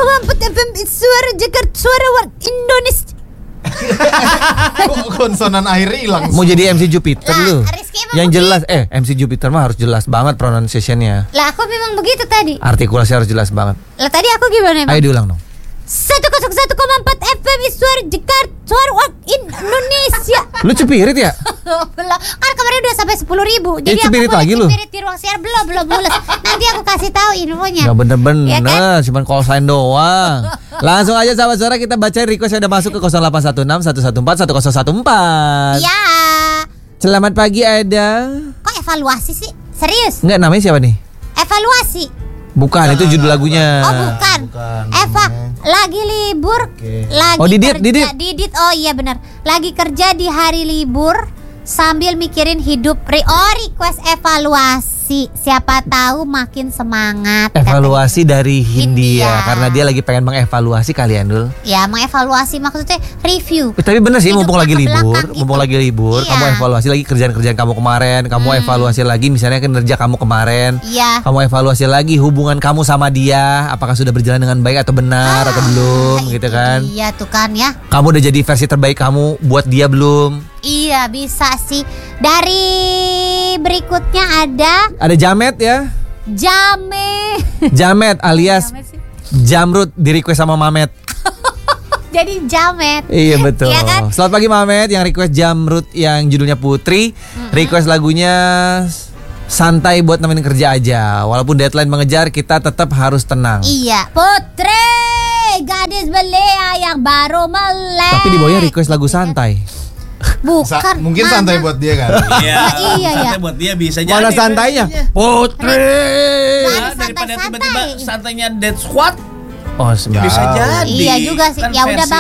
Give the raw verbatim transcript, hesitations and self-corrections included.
koma empat F M Suara Jakarta, suara Indonesia. Kok konsonan akhirnya hilang? Mau jadi M C Jupiter Lah, lu. Rizky emang Yang begitu. jelas eh M C Jupiter mah harus jelas banget pronunciation-nya. Lah aku memang begitu tadi. Artikulasi harus jelas banget. Lah tadi aku gimana emang? Ayo diulang dong. seratus satu koma empat F M Suara Jakarta, suara Indonesia. Lu cepirit ya? Belum. Kan kemarin udah sampai sepuluh ribu. Jadi Eh, cepirit aku lagi lu? cepirit di ruang siar belum belum mulus. Nanti aku kasih tahu infonya. Gak bener-bener, Ya kan? cuman call sign doang. Langsung aja sahabat suara kita bacain request yang udah masuk ke nol delapan satu enam satu satu empat satu nol satu empat. Ya. Selamat pagi ada. Kok evaluasi sih? Serius? Enggak, namanya siapa nih? Evaluasi. Bukan, Bukan, itu judul bukan. lagunya. Oh bukan. bukan. Eva lagi libur. Oke. Lagi Oh, Didit, kerja, Didit. Didit. Oh iya benar. Lagi kerja di hari libur sambil mikirin hidup. Re- oh request evaluasi. Siapa tahu makin semangat. Evaluasi dari Hindia, Hindia. karena dia lagi pengen mengevaluasi kalian dul. Ya mengevaluasi maksudnya review. Eh, tapi bener sih, Hidup mumpung lagi ke libur, belakang gitu. mumpung lagi libur, Iya. kamu evaluasi lagi kerjaan-kerjaan kamu kemarin, kamu Hmm. evaluasi lagi misalnya kinerja kamu kemarin, Iya. kamu evaluasi lagi hubungan kamu sama dia, apakah sudah berjalan dengan baik atau benar atau belum, Ah, gitu itu kan? Iya tuh kan ya. Kamu udah jadi versi terbaik kamu buat dia belum? Iya bisa sih. Dari berikutnya ada Ada Jamet ya, Jame. Jamet alias Jame sih. Jamrut di request sama Mamet. Jadi Jamet. Iya betul. Iya kan? Selamat pagi Mamet yang request Jamrut yang judulnya Putri. Request lagunya santai buat nemenin kerja aja. Walaupun deadline mengejar, kita tetap harus tenang. Iya, Putri, gadis belia yang baru melek. Tapi di bawahnya request lagu santai. Bukan. Sa- mungkin mana? santai buat dia kan. Iya, Nah, iya, santai ya. buat dia bisa jadi. Mana santainya? Putri. Mana Nah, daripada santai-santai. tiba-tiba santainya dead squad. Oh, sebenarnya. Bisa jadi. Iya juga sih. Kan Ya udah versi